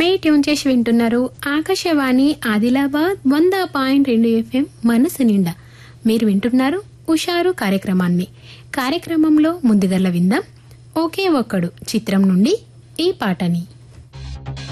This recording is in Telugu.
ట్యూన్ చేసి వింటున్నారు ఆకాశవాణి ఆదిలాబాద్ 100.2 FM మనసు నిండా. మీరు వింటున్నారు ఉషారు కార్యక్రమంలో ముందుగల విందాం ఒకే ఒక్కడు చిత్రం నుండి ఈ పాటని.